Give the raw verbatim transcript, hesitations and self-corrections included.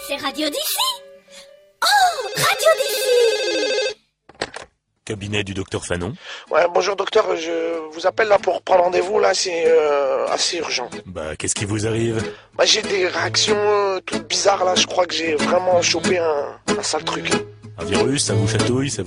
c'est Radio d'ici. Oh, Radio d'ici. Cabinet du docteur Fanon. Ouais, bonjour docteur, je vous appelle là pour prendre rendez-vous, là, c'est euh, assez urgent. Bah, qu'est-ce qui vous arrive? Bah, j'ai des réactions euh, toutes bizarres, là, je crois que j'ai vraiment chopé un, un sale truc. Un virus, ça vous chatouille, ça vous